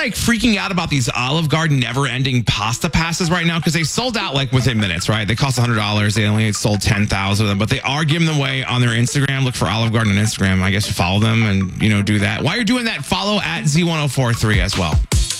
like freaking out about these Olive Garden never-ending pasta passes right now because they sold out like within minutes, right? They cost $100. They only sold 10,000 of them, but they are giving them away on their Instagram. Look for Olive Garden on Instagram. I guess follow them and, do that. While you're doing that, follow at Z1043 as well.